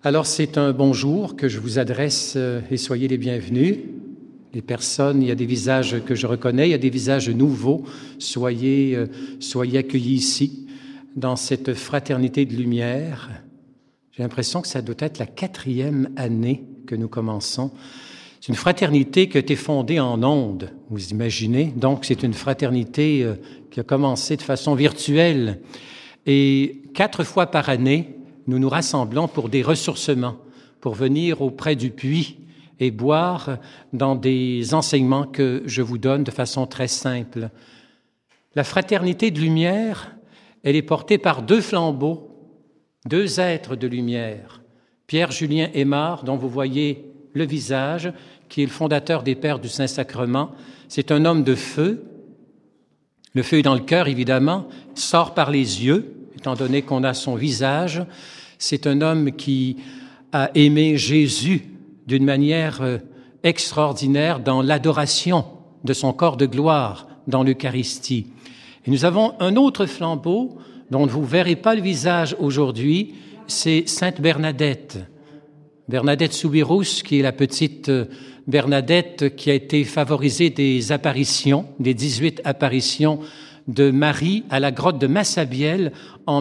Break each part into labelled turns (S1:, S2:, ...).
S1: Alors, c'est un bonjour que je vous adresse et soyez les bienvenus. Les personnes, il y a des visages que je reconnais, il y a des visages nouveaux. Soyez accueillis ici, dans cette fraternité de lumière. J'ai l'impression que ça doit être la 4e année que nous commençons. C'est une fraternité qui a été fondée en ondes, vous imaginez. Donc, c'est une fraternité qui a commencé de façon virtuelle. Et 4 fois par année, nous nous rassemblons pour des ressourcements, pour venir auprès du puits et boire dans des enseignements que je vous donne de façon très simple. La fraternité de lumière, elle est portée par 2 flambeaux, 2 êtres de lumière. Pierre-Julien Aymar, dont vous voyez le visage, qui est le fondateur des Pères du Saint-Sacrement. C'est un homme de feu. Le feu est dans le cœur, évidemment, sort par les yeux, étant donné qu'on a son visage. C'est un homme qui a aimé Jésus d'une manière extraordinaire dans l'adoration de son corps de gloire dans l'Eucharistie. Et nous avons un autre flambeau dont vous ne verrez pas le visage aujourd'hui, c'est Sainte Bernadette. Bernadette Soubirous, qui est la petite Bernadette qui a été favorisée des apparitions, des 18 apparitions de Marie à la grotte de Massabielle en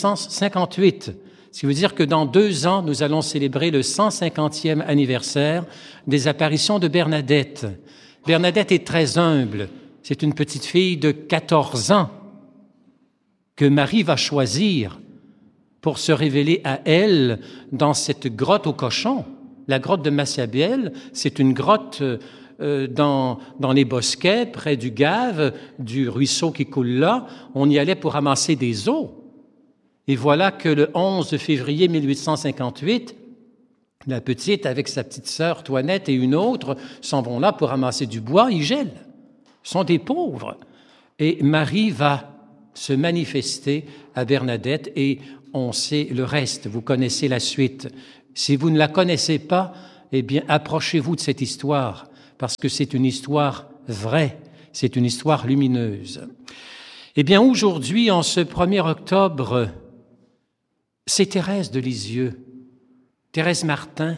S1: 1858. Ce qui veut dire que dans 2 ans, nous allons célébrer le 150e anniversaire des apparitions de Bernadette. Bernadette est très humble. C'est une petite fille de 14 ans que Marie va choisir pour se révéler à elle dans cette grotte aux cochons. La grotte de Massabielle, c'est une grotte dans les bosquets, près du Gave, du ruisseau qui coule là. On y allait pour ramasser des eaux. Et voilà que le 11 février 1858, la petite, avec sa petite sœur Toinette et une autre, s'en vont là pour ramasser du bois, ils gèlent. Ce sont des pauvres. Et Marie va se manifester à Bernadette et on sait le reste, vous connaissez la suite. Si vous ne la connaissez pas, eh bien, approchez-vous de cette histoire, parce que c'est une histoire vraie, c'est une histoire lumineuse. Eh bien, aujourd'hui, en ce 1er octobre, c'est Thérèse de Lisieux, Thérèse Martin,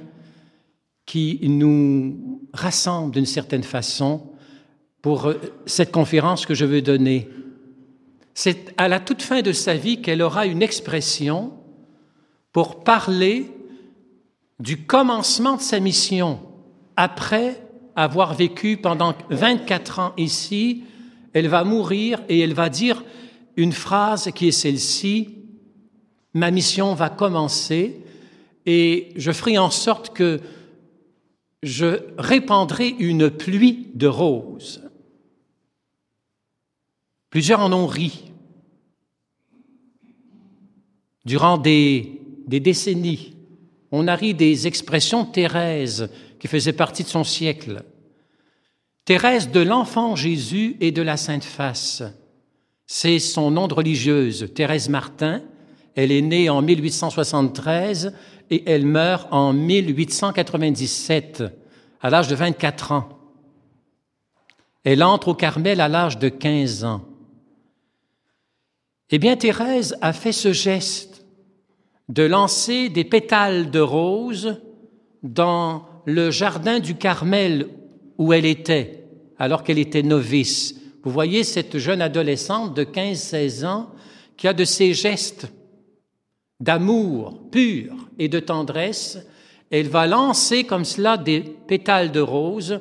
S1: qui nous rassemble d'une certaine façon pour cette conférence que je veux donner. C'est à la toute fin de sa vie qu'elle aura une expression pour parler du commencement de sa mission. Après avoir vécu pendant 24 ans ici, elle va mourir et elle va dire une phrase qui est celle-ci: « Ma mission va commencer et je ferai en sorte que je répandrai une pluie de roses. » Plusieurs en ont ri. Durant des décennies, on a ri des expressions de Thérèse qui faisaient partie de son siècle. Thérèse de l'Enfant Jésus et de la Sainte Face, c'est son nom de religieuse, Thérèse Martin. Elle est née en 1873 et elle meurt en 1897, à l'âge de 24 ans. Elle entre au Carmel à l'âge de 15 ans. Eh bien, Thérèse a fait ce geste de lancer des pétales de rose dans le jardin du Carmel où elle était, alors qu'elle était novice. Vous voyez cette jeune adolescente de 15-16 ans qui a de ces gestes d'amour pur et de tendresse. Elle va lancer comme cela des pétales de rose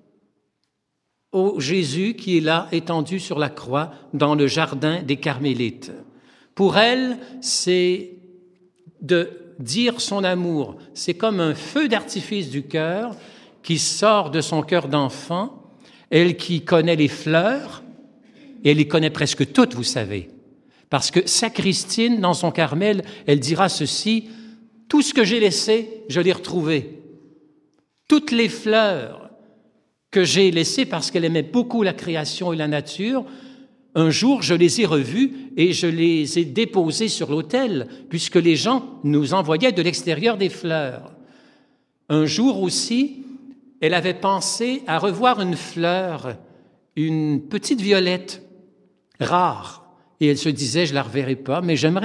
S1: au Jésus qui est là, étendu sur la croix, dans le jardin des Carmélites. Pour elle, c'est de dire son amour. C'est comme un feu d'artifice du cœur qui sort de son cœur d'enfant. Elle qui connaît les fleurs, et elle les connaît presque toutes, vous savez. Parce que sa Christine, dans son Carmel, elle dira ceci: « Tout ce que j'ai laissé, je l'ai retrouvé. Toutes les fleurs que j'ai laissées parce qu'elle aimait beaucoup la création et la nature, un jour, je les ai revues et je les ai déposées sur l'autel, puisque les gens nous envoyaient de l'extérieur des fleurs. Un jour aussi, elle avait pensé à revoir une fleur, une petite violette rare, et elle se disait, je ne la reverrai pas, mais j'aimerais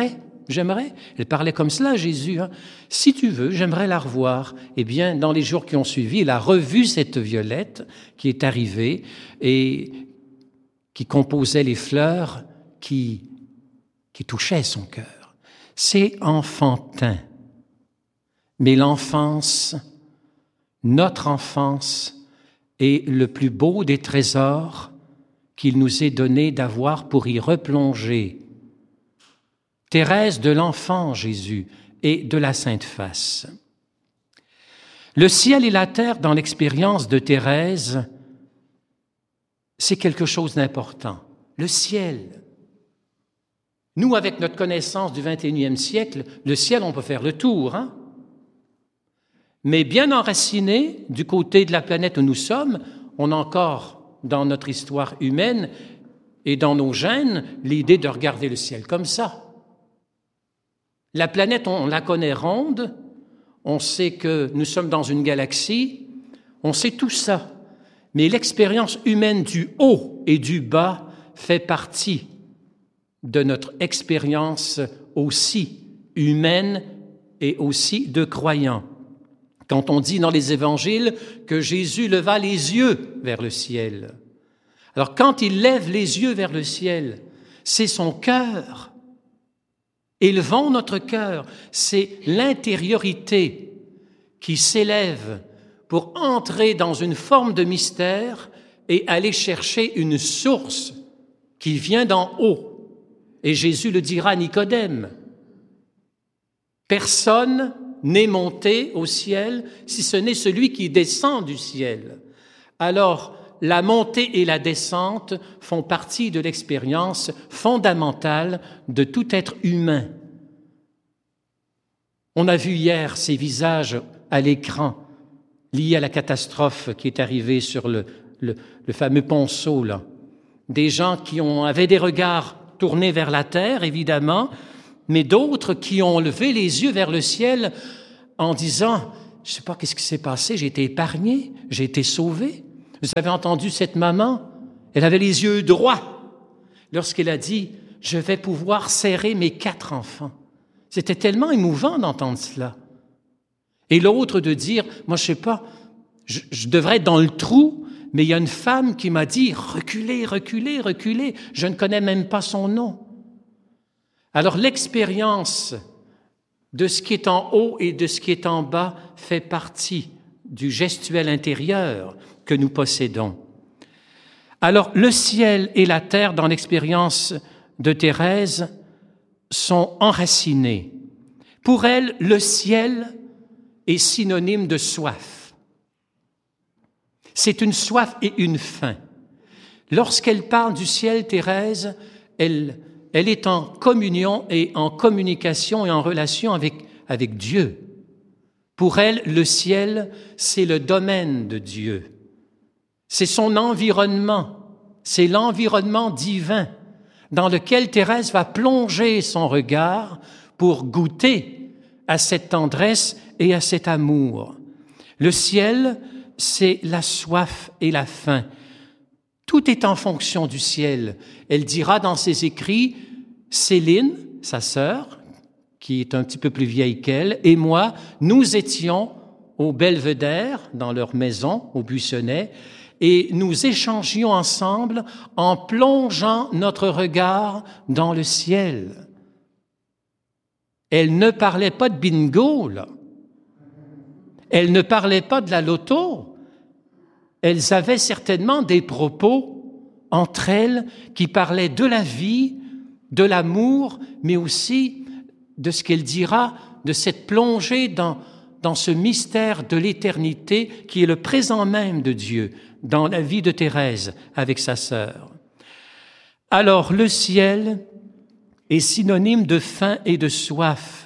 S1: j'aimerais. Elle parlait comme cela, Jésus. Hein. Si tu veux, j'aimerais la revoir. Eh bien, dans les jours qui ont suivi, il a revu cette violette qui est arrivée et qui composait les fleurs qui touchaient son cœur. C'est enfantin. Mais l'enfance, notre enfance, est le plus beau des trésors qu'il nous est donné d'avoir pour y replonger. Thérèse de l'enfant Jésus et de la Sainte Face. Le ciel et la terre, dans l'expérience de Thérèse, c'est quelque chose d'important. Le ciel. Nous, avec notre connaissance du 21e siècle, le ciel, on peut faire le tour, hein? Mais bien enraciné, du côté de la planète où nous sommes, on a encore, dans notre histoire humaine et dans nos gènes, l'idée de regarder le ciel comme ça. La planète, on la connaît ronde, on sait que nous sommes dans une galaxie, on sait tout ça. Mais l'expérience humaine du haut et du bas fait partie de notre expérience aussi humaine et aussi de croyants. Quand on dit dans les évangiles que Jésus leva les yeux vers le ciel. Alors quand il lève les yeux vers le ciel, c'est son cœur. Élevons notre cœur, c'est l'intériorité qui s'élève pour entrer dans une forme de mystère et aller chercher une source qui vient d'en haut. Et Jésus le dira à Nicodème. Personne n'est monté au ciel si ce n'est celui qui descend du ciel. Alors, la montée et la descente font partie de l'expérience fondamentale de tout être humain. On a vu hier ces visages à l'écran liés à la catastrophe qui est arrivée sur le fameux ponceau, là. Des gens qui avaient des regards tournés vers la terre, évidemment, mais d'autres qui ont levé les yeux vers le ciel en disant « Je ne sais pas qu'est-ce qui s'est passé, j'ai été épargné, j'ai été sauvé. » Vous avez entendu cette maman? Elle avait les yeux droits lorsqu'elle a dit « Je vais pouvoir serrer mes 4 enfants. » C'était tellement émouvant d'entendre cela. Et l'autre de dire « Moi, je ne sais pas, je devrais être dans le trou, mais il y a une femme qui m'a dit « Reculez, reculez, reculez. » Je ne connais même pas son nom. Alors l'expérience de ce qui est en haut et de ce qui est en bas fait partie du gestuel intérieur que nous possédons. Alors le ciel et la terre, dans l'expérience de Thérèse, sont enracinés. Pour elle, le ciel est synonyme de soif. C'est une soif et une faim. Lorsqu'elle parle du ciel, Thérèse, elle est en communion et en communication et en relation avec Dieu. Pour elle, le ciel, c'est le domaine de Dieu. C'est son environnement, c'est l'environnement divin dans lequel Thérèse va plonger son regard pour goûter à cette tendresse et à cet amour. Le ciel, c'est la soif et la faim. Tout est en fonction du ciel. Elle dira dans ses écrits, Céline, sa sœur, qui est un petit peu plus vieille qu'elle, et moi, nous étions au Belvédère, dans leur maison, au Buissonnet, et nous échangions ensemble en plongeant notre regard dans le ciel. Elle ne parlait pas de bingo, là. Elle ne parlait pas de la loto. Elles avaient certainement des propos entre elles qui parlaient de la vie, de l'amour, mais aussi de ce qu'elle dira, de cette plongée dans ce mystère de l'éternité qui est le présent même de Dieu dans la vie de Thérèse avec sa sœur. Alors, le ciel est synonyme de faim et de soif.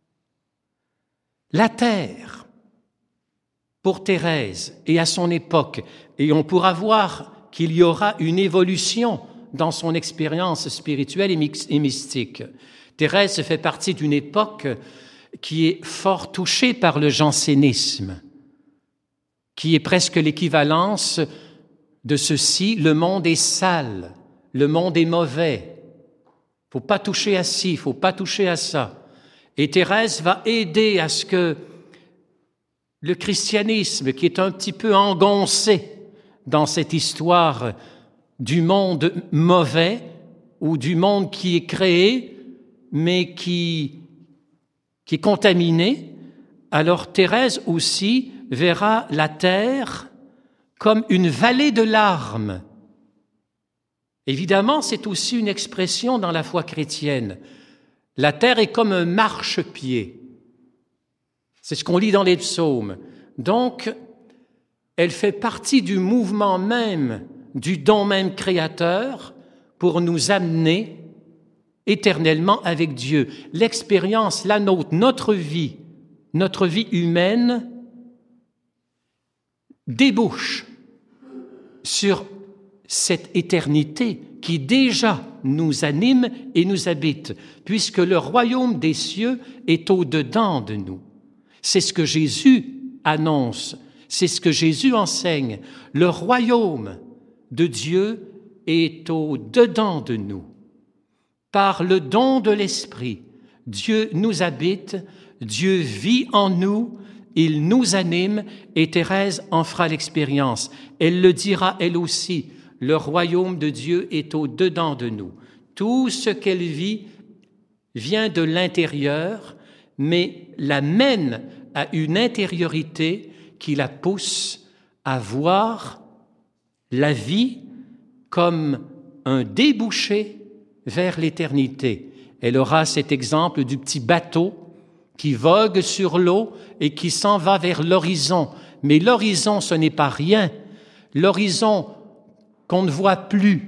S1: La terre, pour Thérèse et à son époque, et on pourra voir qu'il y aura une évolution dans son expérience spirituelle et mystique. Thérèse fait partie d'une époque qui est fort touchée par le jansénisme, qui est presque l'équivalence de ceci: le monde est sale, le monde est mauvais. faut pas toucher à ci, faut pas toucher à ça. Et Thérèse va aider à ce que le christianisme, qui est un petit peu engoncé dans cette histoire du monde mauvais ou du monde qui est créé, mais qui est contaminé, alors Thérèse aussi verra la terre comme une vallée de larmes. Évidemment, c'est aussi une expression dans la foi chrétienne. La terre est comme un marchepied. C'est ce qu'on lit dans les psaumes. Donc, elle fait partie du mouvement même, du don même créateur pour nous amener éternellement avec Dieu. L'expérience, la nôtre, notre vie humaine débouche sur cette éternité qui déjà nous anime et nous habite, puisque le royaume des cieux est au-dedans de nous. C'est ce que Jésus annonce, c'est ce que Jésus enseigne. Le royaume de Dieu est au-dedans de nous. Par le don de l'Esprit, Dieu nous habite, Dieu vit en nous, il nous anime et Thérèse en fera l'expérience. Elle le dira elle aussi, le royaume de Dieu est au-dedans de nous. Tout ce qu'elle vit vient de l'intérieur, mais l'amène à une intériorité qui la pousse à voir la vie comme un débouché vers l'éternité. Elle aura cet exemple du petit bateau qui vogue sur l'eau et qui s'en va vers l'horizon. Mais l'horizon, ce n'est pas rien. L'horizon qu'on ne voit plus,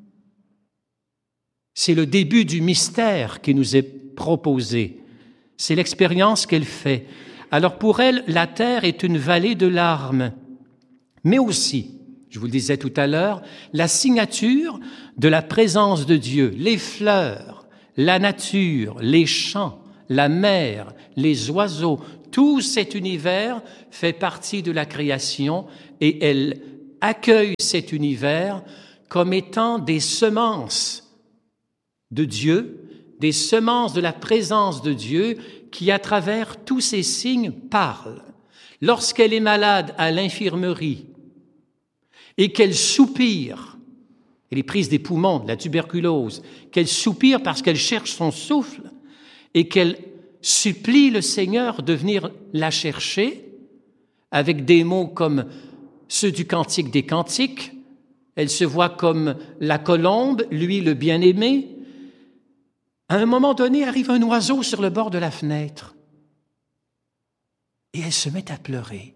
S1: c'est le début du mystère qui nous est proposé. C'est l'expérience qu'elle fait. Alors pour elle, la terre est une vallée de larmes, mais aussi, je vous le disais tout à l'heure, la signature de la présence de Dieu, les fleurs, la nature, les champs, la mer, les oiseaux, tout cet univers fait partie de la création et elle accueille cet univers comme étant des semences de Dieu, des semences de la présence de Dieu qui, à travers tous ces signes, parlent. Lorsqu'elle est malade à l'infirmerie et qu'elle soupire, elle est prise des poumons, de la tuberculose, qu'elle soupire parce qu'elle cherche son souffle et qu'elle supplie le Seigneur de venir la chercher avec des mots comme ceux du Cantique des Cantiques. Elle se voit comme la colombe, lui le bien-aimé. À un moment donné, arrive un oiseau sur le bord de la fenêtre et elle se met à pleurer.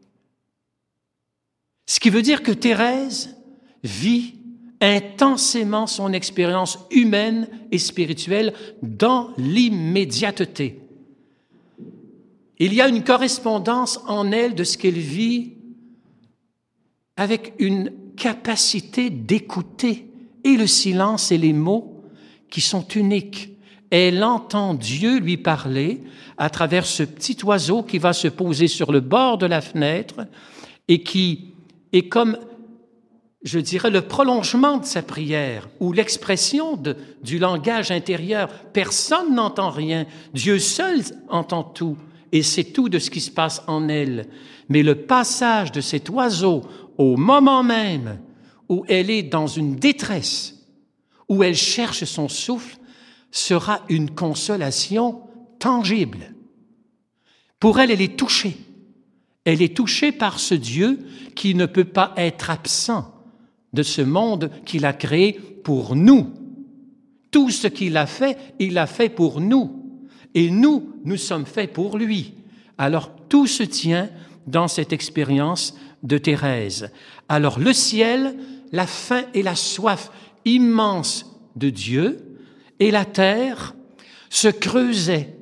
S1: Ce qui veut dire que Thérèse vit intensément son expérience humaine et spirituelle dans l'immédiateté. Il y a une correspondance en elle de ce qu'elle vit avec une capacité d'écouter et le silence et les mots qui sont uniques. Elle entend Dieu lui parler à travers ce petit oiseau qui va se poser sur le bord de la fenêtre et qui est comme, je dirais, le prolongement de sa prière ou l'expression du langage intérieur. Personne n'entend rien. Dieu seul entend tout et sait tout de ce qui se passe en elle. Mais le passage de cet oiseau au moment même où elle est dans une détresse, où elle cherche son souffle, sera une consolation tangible. Pour elle, elle est touchée. Elle est touchée par ce Dieu qui ne peut pas être absent de ce monde qu'il a créé pour nous. Tout ce qu'il a fait pour nous. Et nous, nous sommes faits pour lui. Alors, tout se tient dans cette expérience de Thérèse. Alors, le ciel, la faim et la soif immense de Dieu, et la terre se creusait.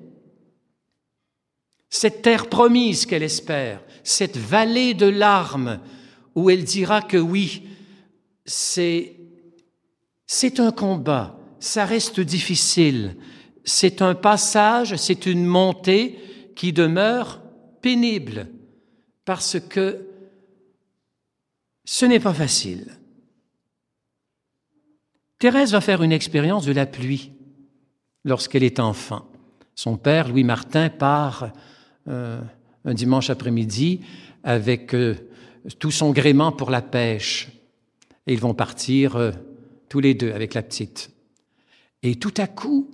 S1: Cette terre promise qu'elle espère, cette vallée de larmes où elle dira que oui, c'est un combat, ça reste difficile, c'est un passage, c'est une montée qui demeure pénible parce que ce n'est pas facile. Thérèse va faire une expérience de la pluie. lorsqu'elle est enfant. Son père, Louis Martin, part un dimanche après-midi avec tout son gréement pour la pêche. Et ils vont partir tous les deux avec la petite. Et tout à coup,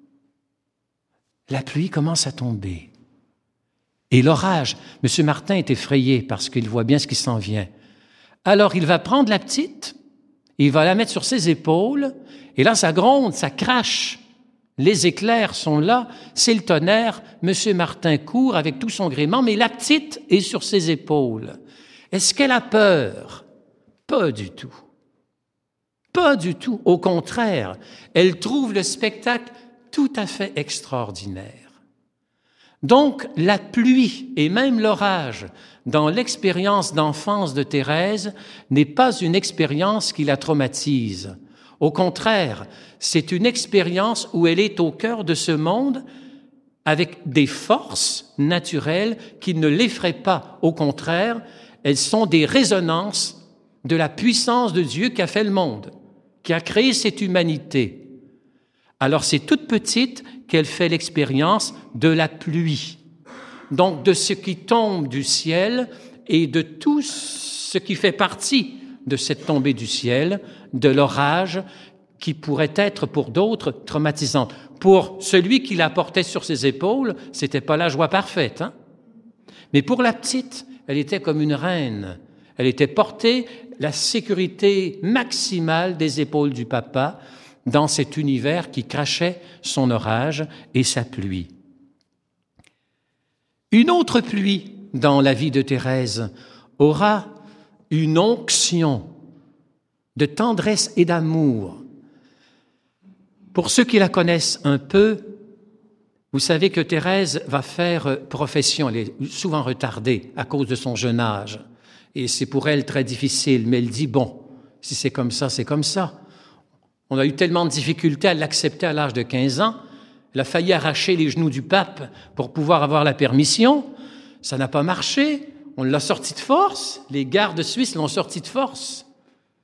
S1: la pluie commence à tomber. Et l'orage, M. Martin est effrayé parce qu'il voit bien ce qui s'en vient. Alors il va prendre la petite, il va la mettre sur ses épaules, et là ça gronde, ça crache. Les éclairs sont là, c'est le tonnerre. M. Martin court avec tout son gréement, mais la petite est sur ses épaules. Est-ce qu'elle a peur? Pas du tout. Pas du tout. Au contraire, elle trouve le spectacle tout à fait extraordinaire. Donc, la pluie et même l'orage, dans l'expérience d'enfance de Thérèse, n'est pas une expérience qui la traumatise. Au contraire, c'est une expérience où elle est au cœur de ce monde avec des forces naturelles qui ne l'effraient pas. Au contraire, elles sont des résonances de la puissance de Dieu qui a fait le monde, qui a créé cette humanité. Alors, c'est toute petite qu'elle fait l'expérience de la pluie, donc de ce qui tombe du ciel et de tout ce qui fait partie de cette tombée du ciel, de l'orage qui pourrait être pour d'autres traumatisante. Pour celui qui la portait sur ses épaules, c'était pas la joie parfaite, hein? Mais pour la petite, elle était comme une reine. Elle était portée la sécurité maximale des épaules du papa dans cet univers qui crachait son orage et sa pluie. Une autre pluie dans la vie de Thérèse aura une onction de tendresse et d'amour. Pour ceux qui la connaissent un peu, vous savez que Thérèse va faire profession. Elle est souvent retardée à cause de son jeune âge. Et c'est pour elle très difficile. Mais elle dit, bon, si c'est comme ça, c'est comme ça. On a eu tellement de difficultés à l'accepter à l'âge de 15 ans. Elle a failli arracher les genoux du pape pour pouvoir avoir la permission. Ça n'a pas marché. On l'a sorti de force. Les gardes suisses l'ont sorti de force.